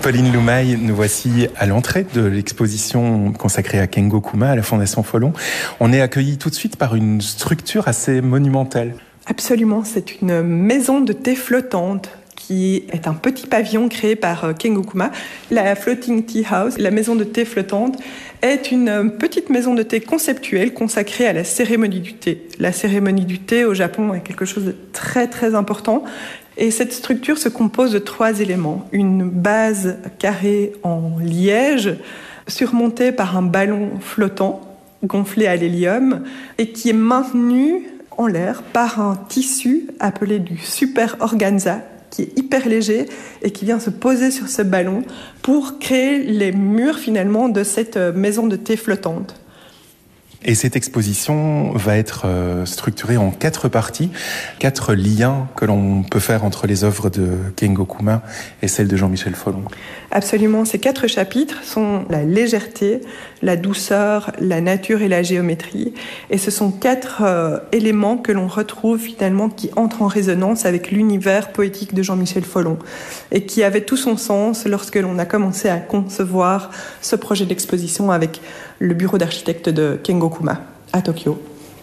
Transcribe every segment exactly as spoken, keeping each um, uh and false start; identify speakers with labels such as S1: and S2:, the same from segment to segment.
S1: Pauline Loumaille, nous voici à l'entrée de l'exposition consacrée à Kengo Kuma à la Fondation Folon. On est accueillis tout de suite par une structure assez monumentale.
S2: Absolument, c'est une maison de thé flottante qui est un petit pavillon créé par Kengo Kuma. La Floating Tea House, la maison de thé flottante, est une petite maison de thé conceptuelle consacrée à la cérémonie du thé. La cérémonie du thé au Japon est quelque chose de très très important. Et cette structure se compose de trois éléments. Une base carrée en liège, surmontée par un ballon flottant, gonflé à l'hélium, et qui est maintenu en l'air par un tissu appelé du super organza, qui est hyper léger et qui vient se poser sur ce ballon pour créer les murs finalement de cette maison de thé flottante.
S1: Et cette exposition va être structurée en quatre parties, quatre liens que l'on peut faire entre les œuvres de Kengo Kuma et celles de Jean-Michel Folon.
S2: Absolument, ces quatre chapitres sont la légèreté, la douceur, la nature et la géométrie. Et ce sont quatre euh, éléments que l'on retrouve finalement qui entrent en résonance avec l'univers poétique de Jean-Michel Folon et qui avait tout son sens lorsque l'on a commencé à concevoir ce projet d'exposition avec le bureau d'architecte de Kengo Kuma à Tokyo.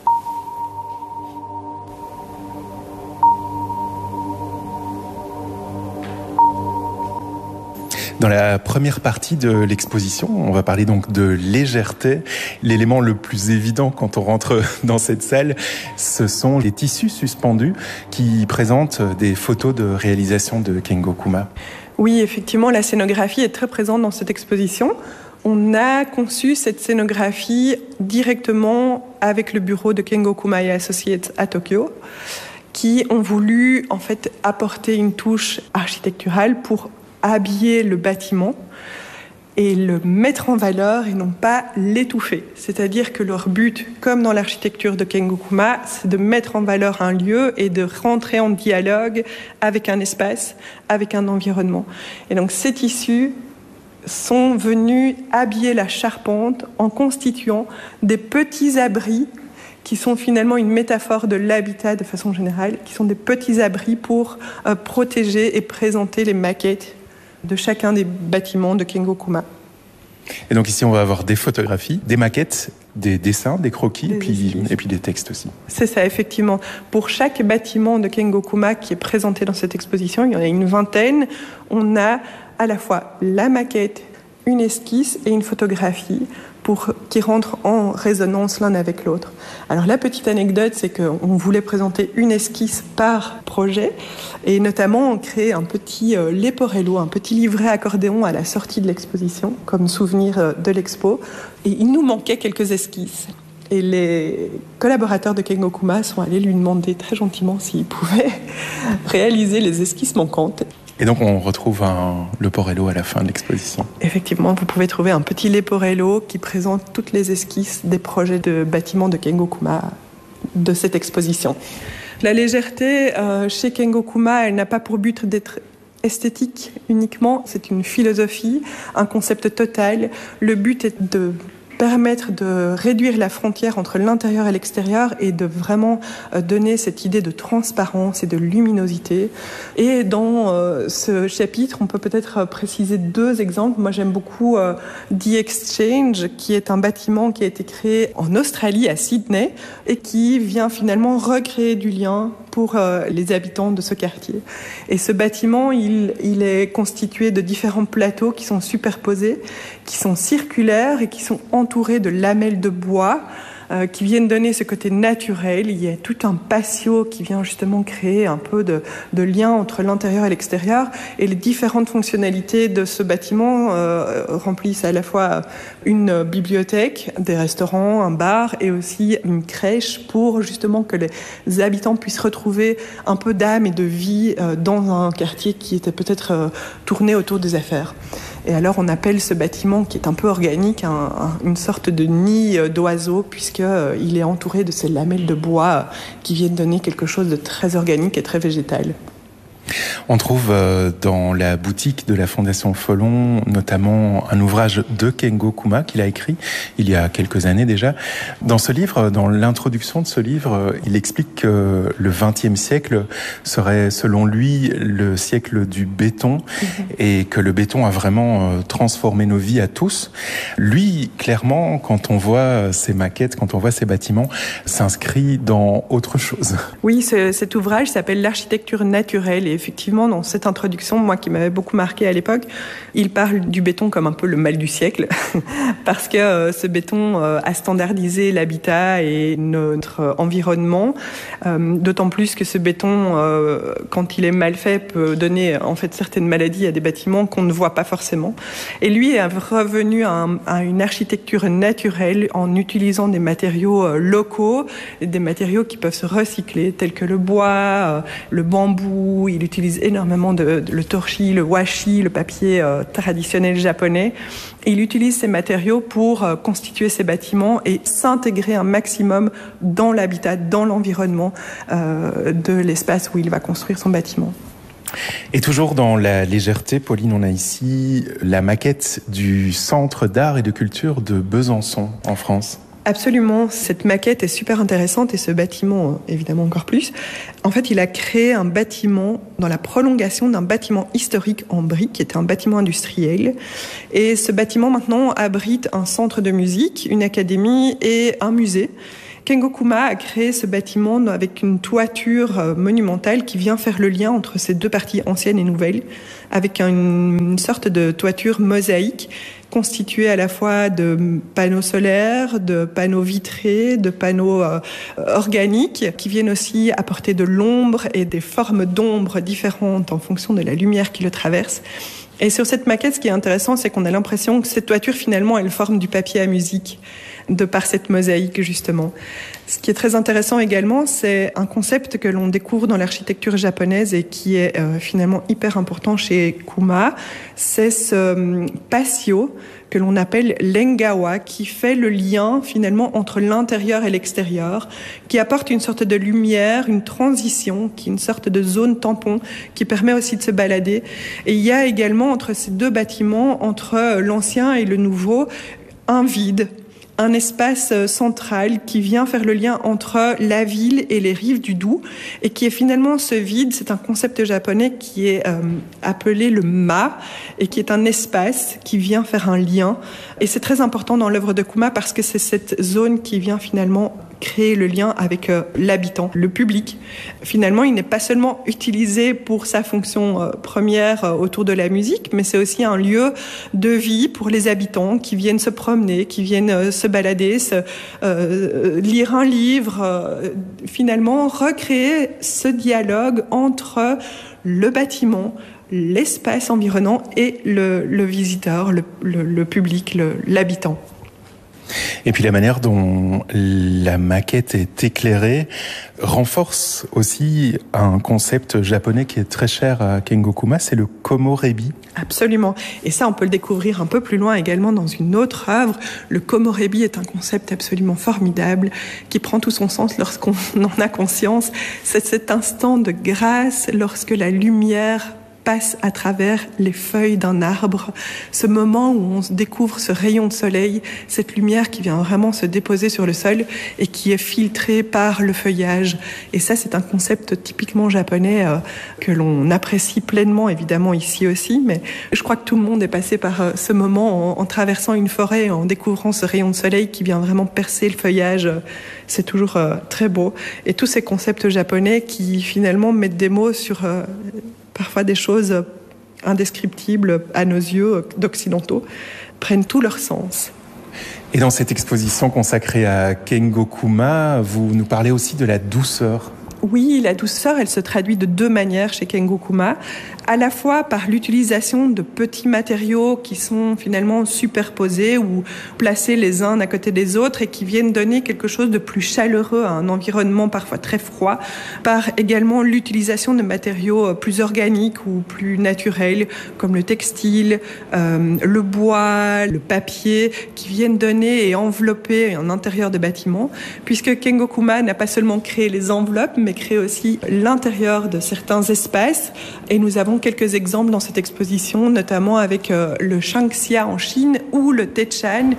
S1: Dans la première partie de l'exposition, on va parler donc de légèreté. L'élément le plus évident quand on rentre dans cette salle, ce sont les tissus suspendus qui présentent des photos de réalisation de Kengo Kuma.
S2: Oui, effectivement, la scénographie est très présente dans cette exposition. On a conçu cette scénographie directement avec le bureau de Kengo Kuma et Associates à Tokyo, qui ont voulu en fait apporter une touche architecturale pour habiller le bâtiment et le mettre en valeur et non pas l'étouffer. C'est-à-dire que leur but, comme dans l'architecture de Kengo Kuma, c'est de mettre en valeur un lieu et de rentrer en dialogue avec un espace, avec un environnement. Et donc ces tissus sont venus habiller la charpente en constituant des petits abris qui sont finalement une métaphore de l'habitat de façon générale, qui sont des petits abris pour euh, protéger et présenter les maquettes de chacun des bâtiments de Kengo Kuma.
S1: Et donc ici, on va avoir des photographies, des maquettes, des dessins, des croquis,
S2: des
S1: et, puis, et puis des textes aussi.
S2: C'est ça, effectivement. Pour chaque bâtiment de Kengo Kuma qui est présenté dans cette exposition, il y en a une vingtaine, on a à la fois la maquette, une esquisse et une photographie pour, qui rentrent en résonance l'un avec l'autre. Alors la petite anecdote, c'est qu'on voulait présenter une esquisse par projet et notamment on crée un petit euh, leporello, un petit livret accordéon à la sortie de l'exposition comme souvenir euh, de l'expo et il nous manquait quelques esquisses. Et les collaborateurs de Kengo Kuma sont allés lui demander très gentiment s'il pouvait réaliser les esquisses manquantes.
S1: Et donc on retrouve un leporello à la fin de l'exposition.
S2: Effectivement, vous pouvez trouver un petit leporello qui présente toutes les esquisses des projets de bâtiments de Kengo Kuma de cette exposition. La légèreté euh, chez Kengo Kuma, elle n'a pas pour but d'être esthétique uniquement, c'est une philosophie, un concept total. Le but est de permettre de réduire la frontière entre l'intérieur et l'extérieur et de vraiment donner cette idée de transparence et de luminosité. Et dans euh, ce chapitre, on peut peut-être préciser deux exemples. Moi, j'aime beaucoup euh, The Exchange, qui est un bâtiment qui a été créé en Australie, à Sydney, et qui vient finalement recréer du lien pour euh, les habitants de ce quartier. Et ce bâtiment, il, il est constitué de différents plateaux qui sont superposés, qui sont circulaires et qui sont entourés de lamelles de bois euh, qui viennent donner ce côté naturel. Il y a tout un patio qui vient justement créer un peu de, de lien entre l'intérieur et l'extérieur. Et les différentes fonctionnalités de ce bâtiment euh, remplissent à la fois une bibliothèque, des restaurants, un bar et aussi une crèche pour justement que les habitants puissent retrouver un peu d'âme et de vie euh, dans un quartier qui était peut-être euh, tourné autour des affaires. Et alors on appelle ce bâtiment qui est un peu organique un, un, une sorte de nid d'oiseau puisqu'il euh, est entouré de ces lamelles de bois euh, qui viennent donner quelque chose de très organique et très végétal.
S1: On trouve dans la boutique de la Fondation Folon notamment un ouvrage de Kengo Kuma qu'il a écrit il y a quelques années déjà. Dans ce livre, dans l'introduction de ce livre, il explique que le vingtième siècle serait selon lui le siècle du béton mmh. et que le béton a vraiment transformé nos vies à tous. Lui, clairement, quand on voit ces maquettes, quand on voit ces bâtiments, s'inscrit dans autre chose.
S2: Oui, ce, cet ouvrage s'appelle L'architecture naturelle et effectivement, dans cette introduction, moi qui m'avait beaucoup marqué à l'époque, il parle du béton comme un peu le mal du siècle, parce que euh, ce béton euh, a standardisé l'habitat et notre environnement, euh, d'autant plus que ce béton, euh, quand il est mal fait, peut donner en fait certaines maladies à des bâtiments qu'on ne voit pas forcément. Et lui est revenu à, un, à une architecture naturelle en utilisant des matériaux euh, locaux, des matériaux qui peuvent se recycler, tels que le bois, euh, le bambou. Il utilise énormément de, de le torchis, le washi, le papier euh, traditionnel japonais. Et il utilise ces matériaux pour euh, constituer ses bâtiments et s'intégrer un maximum dans l'habitat, dans l'environnement euh, de l'espace où il va construire son bâtiment.
S1: Et toujours dans la légèreté, Pauline, on a ici la maquette du Centre d'art et de culture de Besançon, en France.
S2: Absolument, cette maquette est super intéressante et ce bâtiment, évidemment, encore plus. En fait, il a créé un bâtiment dans la prolongation d'un bâtiment historique en briques, qui était un bâtiment industriel. Et ce bâtiment, maintenant, abrite un centre de musique, une académie et un musée. Kengo Kuma a créé ce bâtiment avec une toiture monumentale qui vient faire le lien entre ces deux parties anciennes et nouvelles, avec une sorte de toiture mosaïque constituée à la fois de panneaux solaires, de panneaux vitrés, de panneaux euh, organiques qui viennent aussi apporter de l'ombre et des formes d'ombre différentes en fonction de la lumière qui le traverse. Et sur cette maquette, ce qui est intéressant, c'est qu'on a l'impression que cette toiture, finalement, elle forme du papier à musique, de par cette mosaïque, justement. Ce qui est très intéressant également, c'est un concept que l'on découvre dans l'architecture japonaise et qui est euh, finalement hyper important chez Kuma. C'est ce patio que l'on appelle l'engawa, qui fait le lien finalement entre l'intérieur et l'extérieur, qui apporte une sorte de lumière, une transition, qui est une sorte de zone tampon, qui permet aussi de se balader. Et il y a également entre ces deux bâtiments, entre l'ancien et le nouveau, un vide, un espace central qui vient faire le lien entre la ville et les rives du Doubs et qui est finalement ce vide, c'est un concept japonais qui est euh, appelé le ma et qui est un espace qui vient faire un lien. Et c'est très important dans l'œuvre de Kuma parce que c'est cette zone qui vient finalement créer le lien avec euh, l'habitant, le public. Finalement, il n'est pas seulement utilisé pour sa fonction euh, première euh, autour de la musique, mais c'est aussi un lieu de vie pour les habitants qui viennent se promener, qui viennent euh, se balader, se, euh, lire un livre, euh, finalement recréer ce dialogue entre le bâtiment, l'espace environnant et le, le visiteur, le, le, le public, le, l'habitant.
S1: Et puis la manière dont la maquette est éclairée renforce aussi un concept japonais qui est très cher à Kengo Kuma, c'est le komorebi.
S2: Absolument. Et ça, on peut le découvrir un peu plus loin également dans une autre œuvre. Le komorebi est un concept absolument formidable qui prend tout son sens lorsqu'on en a conscience. C'est cet instant de grâce lorsque la lumière passe à travers les feuilles d'un arbre, ce moment où on découvre ce rayon de soleil, cette lumière qui vient vraiment se déposer sur le sol et qui est filtrée par le feuillage. Et ça, c'est un concept typiquement japonais euh, que l'on apprécie pleinement, évidemment, ici aussi. Mais je crois que tout le monde est passé par euh, ce moment en, en traversant une forêt, en découvrant ce rayon de soleil qui vient vraiment percer le feuillage. C'est toujours euh, très beau. Et tous ces concepts japonais qui, finalement, mettent des mots sur... Euh, parfois des choses indescriptibles à nos yeux d'occidentaux, prennent tout leur sens.
S1: Et dans cette exposition consacrée à Kengo Kuma, vous nous parlez aussi de la douceur.
S2: Oui, la douceur, elle se traduit de deux manières chez Kengo Kuma, à la fois par l'utilisation de petits matériaux qui sont finalement superposés ou placés les uns à côté des autres et qui viennent donner quelque chose de plus chaleureux à un environnement parfois très froid, par également l'utilisation de matériaux plus organiques ou plus naturels comme le textile, euh, le bois, le papier, qui viennent donner et envelopper un intérieur de bâtiment, puisque Kengo Kuma n'a pas seulement créé les enveloppes, mais mais crée aussi l'intérieur de certains espaces. Et nous avons quelques exemples dans cette exposition, notamment avec euh, le Shangxia en Chine ou le Taichan.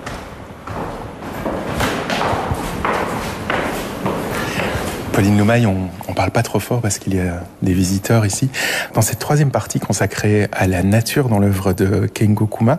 S1: Pauline Loumaille, on ne parle pas trop fort parce qu'il y a des visiteurs ici. Dans cette troisième partie consacrée à la nature dans l'œuvre de Kengo Kuma,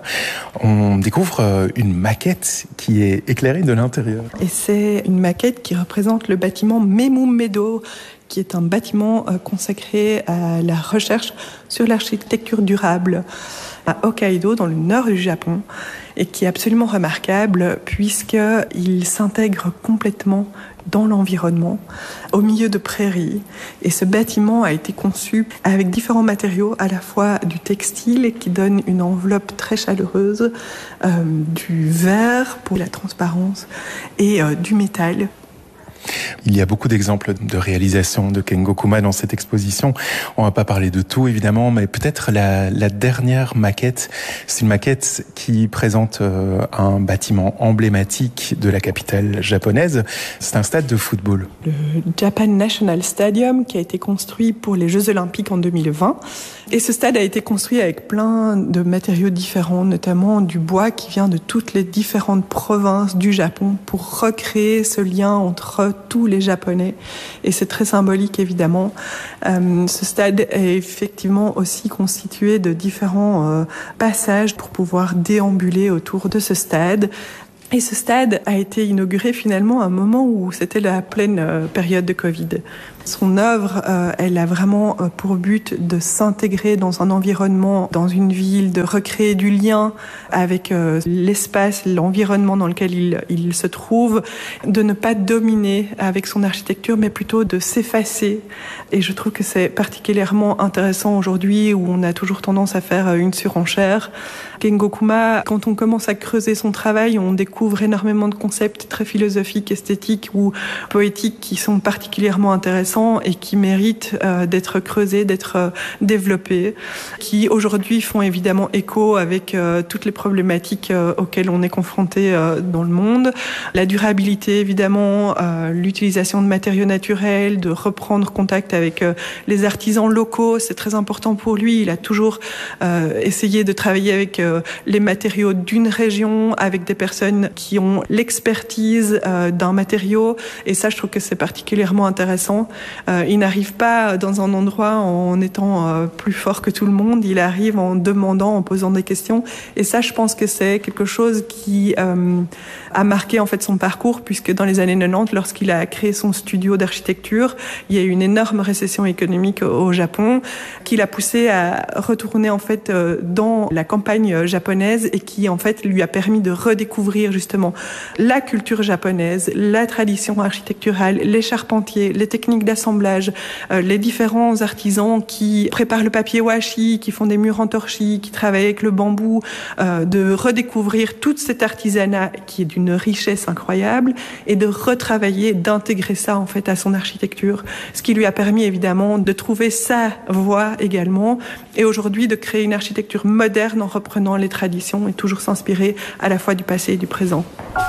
S1: on découvre une maquette qui est éclairée de l'intérieur.
S2: Et c'est une maquette qui représente le bâtiment Memu Meadow, qui est un bâtiment consacré à la recherche sur l'architecture durable à Hokkaido, dans le nord du Japon, et qui est absolument remarquable puisqu'il s'intègre complètement dans l'environnement, au milieu de prairies. Et ce bâtiment a été conçu avec différents matériaux, à la fois du textile qui donne une enveloppe très chaleureuse, euh, du verre pour la transparence et euh, du métal.
S1: Il y a beaucoup d'exemples de réalisation de Kengo Kuma dans cette exposition. On va pas parler de tout, évidemment, mais peut-être la, la dernière maquette. C'est une maquette qui présente euh, un bâtiment emblématique de la capitale japonaise. C'est un stade de football.
S2: Le Japan National Stadium, qui a été construit pour les Jeux Olympiques en deux mille vingt. Et ce stade a été construit avec plein de matériaux différents, notamment du bois qui vient de toutes les différentes provinces du Japon pour recréer ce lien entre tous les Japonais. Et c'est très symbolique, évidemment. Euh, ce stade est effectivement aussi constitué de différents euh, passages pour pouvoir déambuler autour de ce stade. Et ce stade a été inauguré finalement à un moment où c'était la pleine euh, période de Covid. Son œuvre, euh, elle a vraiment euh, pour but de s'intégrer dans un environnement, dans une ville, de recréer du lien avec euh, l'espace, l'environnement dans lequel il, il se trouve, de ne pas dominer avec son architecture, mais plutôt de s'effacer. Et je trouve que c'est particulièrement intéressant aujourd'hui où on a toujours tendance à faire une surenchère. Kengo Kuma, quand on commence à creuser son travail, on découvre énormément de concepts très philosophiques, esthétiques ou poétiques qui sont particulièrement intéressants et qui méritent euh, d'être creusés, d'être euh, développés, qui aujourd'hui font évidemment écho avec euh, toutes les problématiques euh, auxquelles on est confronté euh, dans le monde. La durabilité, évidemment, euh, l'utilisation de matériaux naturels, de reprendre contact avec euh, les artisans locaux, c'est très important pour lui. Il a toujours euh, essayé de travailler avec euh, les matériaux d'une région, avec des personnes qui ont l'expertise euh, d'un matériau, et ça, je trouve que c'est particulièrement intéressant. Euh, il n'arrive pas dans un endroit en étant euh, plus fort que tout le monde, il arrive en demandant, en posant des questions, et ça, je pense que c'est quelque chose qui euh, a marqué en fait son parcours, puisque dans les années quatre-vingt-dix, lorsqu'il a créé son studio d'architecture, il y a eu une énorme récession économique au Japon, qui l'a poussé à retourner en fait euh, dans la campagne japonaise et qui en fait lui a permis de redécouvrir justement la culture japonaise, la tradition architecturale, les charpentiers, les techniques d'assemblage, euh, les différents artisans qui préparent le papier washi, qui font des murs en torchis, qui travaillent avec le bambou, euh, de redécouvrir tout cet artisanat qui est d'une richesse incroyable et de retravailler, d'intégrer ça en fait à son architecture, ce qui lui a permis évidemment de trouver sa voie également et aujourd'hui de créer une architecture moderne en reprenant les traditions et toujours s'inspirer à la fois du passé et du présent.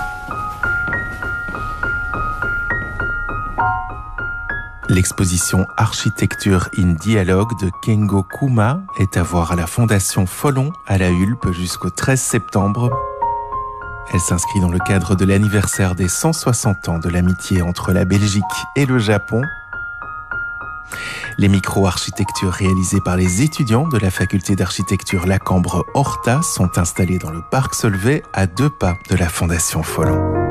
S1: L'exposition Architecture in Dialogue de Kengo Kuma est à voir à la Fondation Follon à La Hulpe jusqu'au treize septembre. Elle s'inscrit dans le cadre de l'anniversaire des cent soixante ans de l'amitié entre la Belgique et le Japon. Les micro-architectures réalisées par les étudiants de la faculté d'architecture Lacambre-Horta sont installées dans le parc Solvay à deux pas de la Fondation Follon.